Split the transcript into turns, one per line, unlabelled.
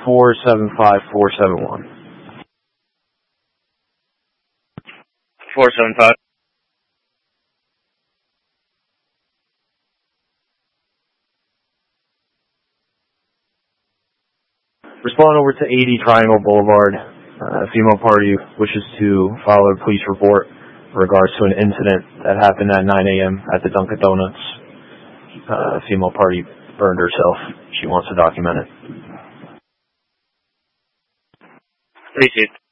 475-471.
475.
Respond over to 80 Triangle Boulevard. A female party wishes to file a police report in regards to an incident that happened at 9 a.m. at the Dunkin' Donuts. A female party burned herself. She wants to document it.
Appreciate it.